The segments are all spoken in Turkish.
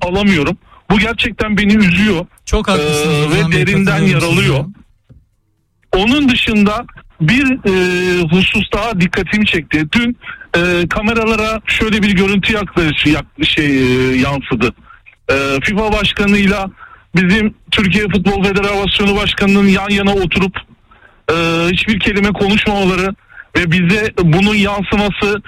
alamıyorum. Bu gerçekten beni üzüyor. Çok haklısınız ve derinden yaralıyor. Onun dışında bir husus daha dikkatimi çekti. Dün kameralara şöyle bir görüntü yansıdı. FIFA başkanıyla bizim Türkiye Futbol Federasyonu Başkanı'nın yan yana oturup hiçbir kelime konuşmamaları ve bize bunun yansıması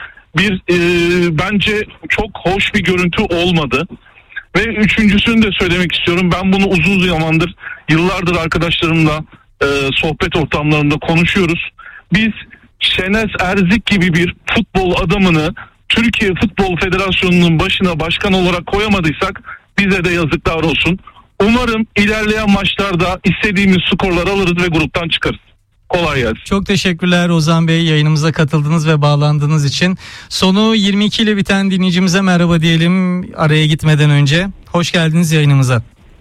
bence çok hoş bir görüntü olmadı. Ve üçüncüsünü de söylemek istiyorum. Ben bunu uzun zamandır, yıllardır arkadaşlarımla sohbet ortamlarında konuşuyoruz. Biz Şenes Erzik gibi bir futbol adamını Türkiye Futbol Federasyonu'nun başına başkan olarak koyamadıysak bize de yazıklar olsun. Umarım ilerleyen maçlarda istediğimiz skorları alırız ve gruptan çıkarız. Kolay gelsin. Çok teşekkürler Ozan Bey, yayınımıza katıldığınız ve bağlandığınız için. Sonu 22 ile biten dinleyicimize merhaba diyelim araya gitmeden önce. Hoş geldiniz yayınımıza.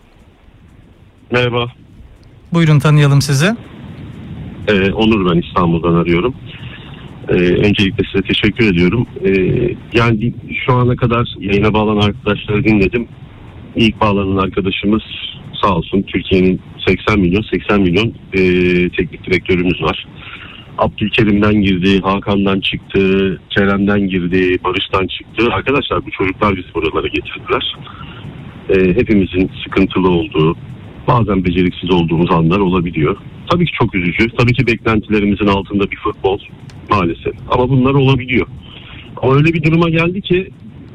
Merhaba. Buyurun, tanıyalım sizi. Onur, ben İstanbul'dan arıyorum. Öncelikle size teşekkür ediyorum. Yani şu ana kadar yayına bağlanan arkadaşları dinledim. İlk bağlanan arkadaşımız sağ olsun, Türkiye'nin 80 milyon teknik direktörümüz var. Abdülkerim'den girdi, Hakan'dan çıktı, Kerem'den girdi, Barış'tan çıktı. Arkadaşlar, bu çocuklar bizi buralara getirdiler. Hepimizin sıkıntılı olduğu, bazen beceriksiz olduğumuz anlar olabiliyor. Tabii ki çok üzücü. Tabii ki beklentilerimizin altında bir futbol maalesef. Ama bunlar olabiliyor. Ama öyle bir duruma geldi ki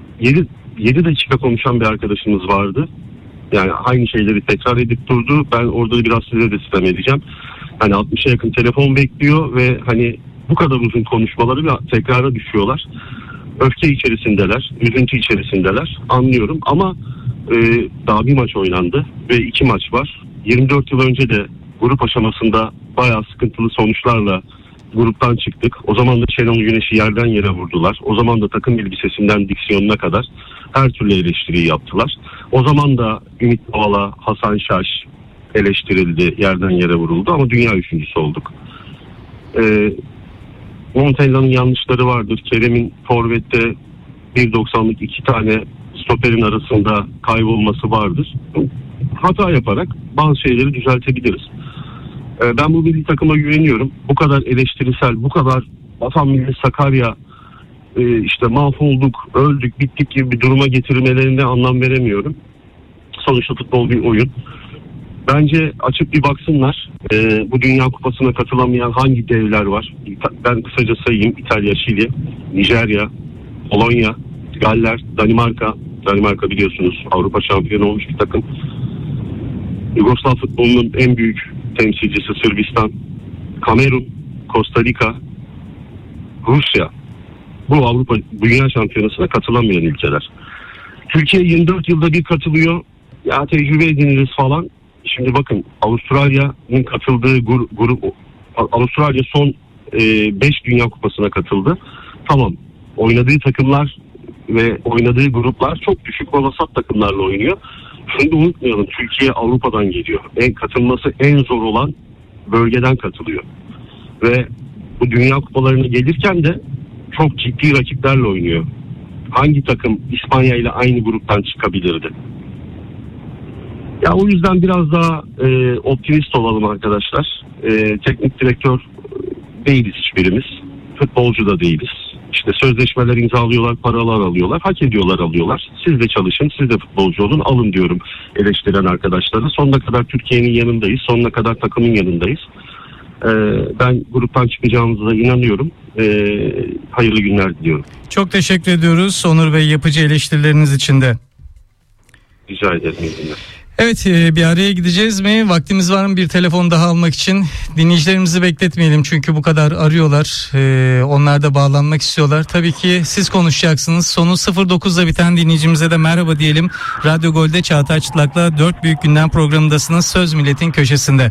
7 dakika konuşan bir arkadaşımız vardı. Yani aynı şeyleri tekrar edip durdu. Ben orada biraz size de sitem edeceğim. Hani 60'a yakın telefon bekliyor ve hani bu kadar uzun konuşmaları bir tekrara düşüyorlar. Öfke içerisindeler, üzüntü içerisindeler. Anlıyorum ama daha bir maç oynandı ve 2 maç var. 24 yıl önce de grup aşamasında bayağı sıkıntılı sonuçlarla gruptan çıktık. O zaman da Şenol Güneş'i yerden yere vurdular. O zaman da takım elbisesinden diksiyonuna kadar her türlü eleştiriyi yaptılar. O zaman da Ümit Davala, Hasan Şaş eleştirildi, yerden yere vuruldu ama dünya üçüncüsü olduk. Montella'nın yanlışları vardır. Kerem'in forvette 1.90'lık 2 tane stoperin arasında kaybolması vardır. Hata yaparak bazı şeyleri düzeltebiliriz. Ben bu milli takıma güveniyorum. Bu kadar eleştirisel, bu kadar Vatan Milli Sakarya işte mahvolduk, öldük, bittik gibi bir duruma getirmelerine anlam veremiyorum. Sonuçta futbol bir oyun. Bence açıp bir baksınlar. Bu Dünya Kupası'na katılamayan hangi devler var? Ben kısaca sayayım. İtalya, Şili, Nijerya, Polonya, Galler, Danimarka. Danimarka biliyorsunuz Avrupa şampiyonu olmuş bir takım. Yugoslav futbolunun en büyük temsilcisi Sırbistan, Kamerun, Costa Rica, Rusya. Bu Avrupa Dünya Şampiyonası'na katılamayan ülkeler. Türkiye 24 yılda bir katılıyor. Ya tecrübe ediniriz falan. Şimdi bakın, Avustralya'nın katıldığı grup, Avustralya son 5 Dünya Kupası'na katıldı. Tamam, oynadığı takımlar ve oynadığı gruplar çok düşük ve vasat takımlarla oynuyor. Şunu da unutmayalım, Türkiye Avrupa'dan geliyor. Katılması en zor olan bölgeden katılıyor. Ve bu Dünya Kupalarına gelirken de çok ciddi rakiplerle oynuyor. Hangi takım İspanya ile aynı gruptan çıkabilirdi? Ya o yüzden biraz daha optimist olalım arkadaşlar. Teknik direktör değiliz hiçbirimiz. Futbolcu da değiliz. İşte sözleşmeler imzalıyorlar, paralar alıyorlar, hak ediyorlar, alıyorlar. Siz de çalışın, siz de futbolcu olun, alın diyorum eleştiren arkadaşlara. Sonuna kadar Türkiye'nin yanındayız, sonuna kadar takımın yanındayız. Ben gruptan çıkacağımıza inanıyorum. Hayırlı günler diliyorum. Çok teşekkür ediyoruz Onur Bey, yapıcı eleştirileriniz için de. Rica ederim. İyi günler. Evet, bir araya gideceğiz mi? Vaktimiz var mı bir telefon daha almak için? Dinleyicilerimizi bekletmeyelim çünkü bu kadar arıyorlar. Onlar da bağlanmak istiyorlar. Tabii ki siz konuşacaksınız. Sonu 09'da biten dinleyicimize de merhaba diyelim. Radyo Gol'de Çağatay Çıtlak'la 4 Büyük Gündem programındasınız. Söz Milletin köşesinde.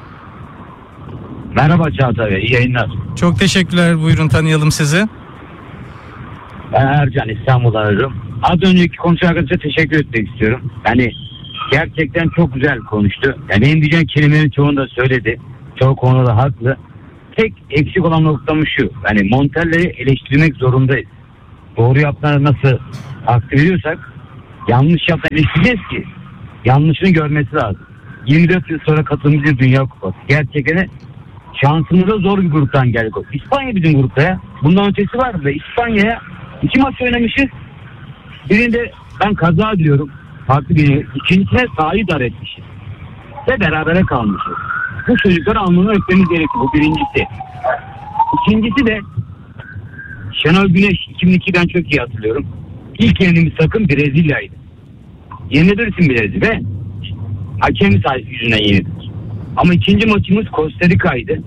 Merhaba Çağatay Bey, iyi yayınlar. Çok teşekkürler. Buyurun, tanıyalım sizi. Ben Ercan, İstanbul'dan arıyorum. Az önceki konuşan arkadaşa teşekkür etmek istiyorum. Yani gerçekten çok güzel konuştu. Yani benim diyeceğim kelimelerin çoğunu da söyledi. Çoğu konuda haklı. Tek eksik olan noktamız şu. Yani Montella'yı eleştirmek zorundayız. Doğru yaptığını nasıl takdir ediyorsak yanlış yapma eleştireceğiz ki yanlışını görmesi lazım. 24 yıl sonra katılımcı Dünya Kupası. Gerçekten şansımıza zor bir gruptan geldik. İspanya bizim grupta ya. Bundan ötesi var ve İspanya'ya 2 maç oynamışız. Birinde ben kaza diyorum. Farklı bir. İkincisine sahayı dar etmişiz. Ve berabere kalmışız. Bu çocukları alnına öpmemiz gerekiyor. Bu birincisi. İkincisi de Şenol Güneş 2002 ben çok iyi hatırlıyorum. İlk yendiğimiz takım Brezilya'ydı. Yenilebilirsin Brezilya ve hakem yüzünden yenildik. Ama ikinci maçımız Costa Rica'ydı.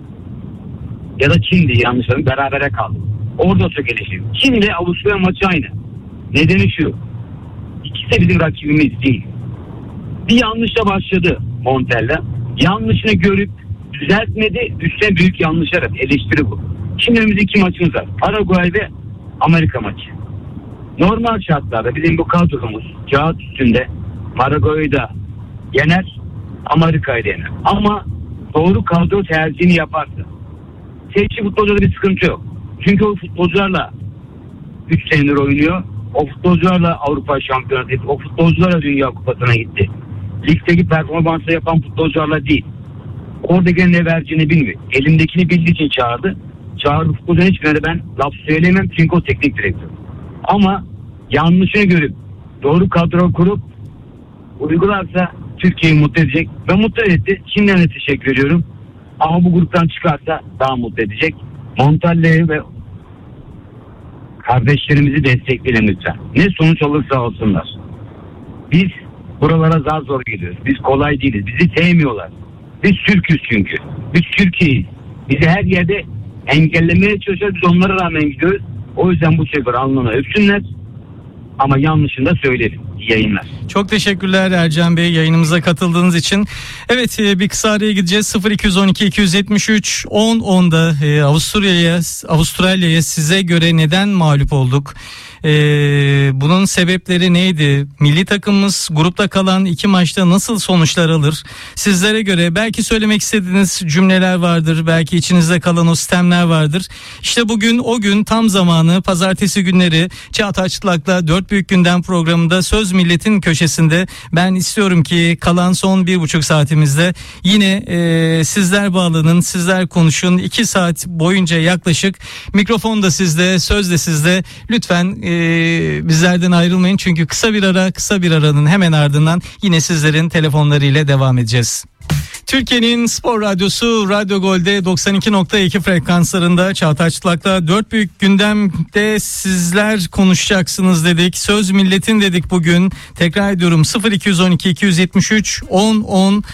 Ya da Çin'di yanlış hatırlamıyorum. Berabere kaldık. Orada çok eleştirdim. Çin'le Avusturya maçı aynı. Nedeni şu. İkisi de bizim rakibimiz değil. Bir yanlışla başladı Montella. Yanlışını görüp düzeltmedi. Üstüne büyük yanlışlar yaptı. Eleştiri bu. Şimdi önümüzde 2 maçımız var. Paraguay ve Amerika maçı. Normal şartlarda bizim bu kadromuz kağıt üstünde Paraguay'ı da yener, Amerika'yı da yener. Ama doğru kadro tercihini yaparsa seçici futbolcuda bir sıkıntı yok. Çünkü o futbolcularla 3 senedir oynuyor. O futbolcularla Avrupa Şampiyonası gitti. O futbolcularla Dünya Kupası'na gitti. Ligdeki performansı yapan futbolcularla değil. Oradaki ne vereceğini bilmiyor. Elimdekini bildiği için çağırdı. Çağırdı futbolcuların hiçbirine de ben laf söyleyemem çünkü o teknik direktör. Ama yanlışını görüp doğru kadro kurup uygularsa Türkiye'yi mutlu edecek. Ve mutlu etti. Şimdiden de teşekkür ediyorum. Ama bu gruptan çıkarsa daha mutlu edecek. Montella'yı ve kardeşlerimizi destekleyelim lütfen. Ne sonuç olursa olsunlar. Biz buralara zor gidiyoruz. Biz kolay değiliz. Bizi sevmiyorlar. Biz Türk'üz çünkü. Biz Türkiye'yiz. Bizi her yerde engellemeye çalışıyoruz. Biz onlara rağmen gidiyoruz. O yüzden bu sefer alnına öpsünler. Ama yanlışını da söylerim. İyi yayınlar. Çok teşekkürler Ercan Bey yayınımıza katıldığınız için. Evet, bir kısa araya gideceğiz. 0212 273 10'da Avustralya'ya size göre neden mağlup olduk? Bunun sebepleri neydi? Milli takımımız grupta kalan 2 maçta nasıl sonuçlar alır? Sizlere göre belki söylemek istediğiniz cümleler vardır. Belki içinizde kalan o sistemler vardır. İşte bugün o gün tam zamanı, pazartesi günleri Çağatay Çıtlak'la 4 Büyük Gündem programında Söz Milletin köşesinde ben istiyorum ki kalan son 1,5 saatimizde yine sizler bağlanın, sizler konuşun. 2 saat boyunca yaklaşık mikrofon da sizde, söz de sizde. Lütfen bizlerden ayrılmayın çünkü kısa bir aranın hemen ardından yine sizlerin telefonlarıyla devam edeceğiz. Türkiye'nin spor radyosu Radyo Gol'de 92.2 frekanslarında Çağatay Çıtlak'la 4 Büyük Gündem'de sizler konuşacaksınız dedik. Söz milletin dedik bugün. Tekrar ediyorum 0212 273 10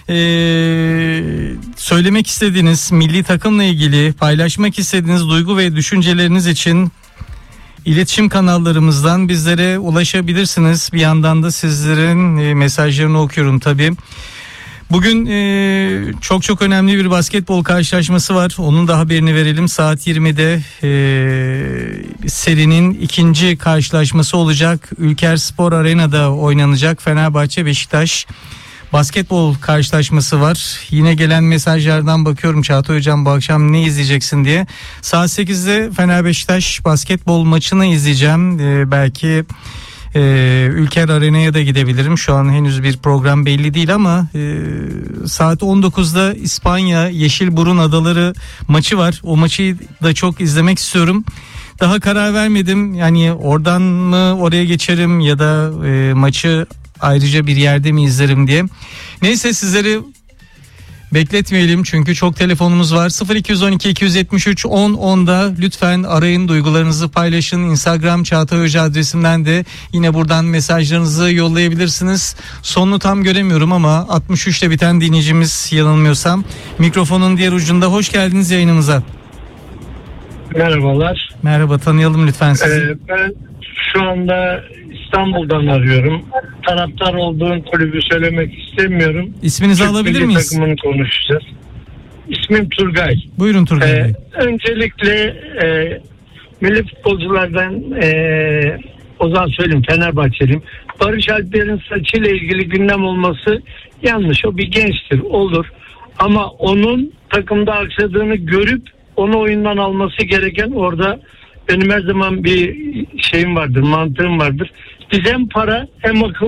söylemek istediğiniz milli takımla ilgili paylaşmak istediğiniz duygu ve düşünceleriniz için İletişim kanallarımızdan bizlere ulaşabilirsiniz. Bir yandan da sizlerin mesajlarını okuyorum tabii. Bugün çok önemli bir basketbol karşılaşması var. Onun da haberini verelim. Saat 20'de serinin ikinci karşılaşması olacak. Ülker Spor Arena'da oynanacak. Fenerbahçe Beşiktaş basketbol karşılaşması var. Yine gelen mesajlardan bakıyorum Çağatay Hocam bu akşam ne izleyeceksin diye. Saat 8'de Fener Beşiktaş basketbol maçını izleyeceğim. Belki Ülker Arena'ya da gidebilirim. Şu an henüz bir program belli değil ama saat 19'da İspanya Yeşilburun Adaları maçı var. O maçı da çok izlemek istiyorum. Daha karar vermedim. Yani oradan mı oraya geçerim ya da maçı ayrıca bir yerde mi izlerim diye. Neyse sizleri bekletmeyelim çünkü çok telefonumuz var. 0212 273 10'da lütfen arayın, duygularınızı paylaşın. Instagram Çağatay Hoca adresimden de yine buradan mesajlarınızı yollayabilirsiniz. Sonunu tam göremiyorum ama 63'te biten dinleyicimiz yanılmıyorsam. Mikrofonun diğer ucunda. Hoş geldiniz yayınımıza. Merhabalar. Merhaba, tanıyalım lütfen sizi. Ben şu anda İstanbul'dan arıyorum. Taraftar olduğum kulübü söylemek istemiyorum. İsminizi alabilir miyiz? Takımını konuşacağız. İsmim Turgay. Buyurun Turgay Bey. Öncelikle milli futbolculardan o zaman söyleyeyim Fenerbahçeliyim. Barış Alper'in saçıyla ilgili gündem olması yanlış. O bir gençtir, olur. Ama onun takımda aksadığını görüp onu oyundan alması gereken, orada benim her zaman bir şeyim vardır, mantığım vardır. Biz hem para hem akıl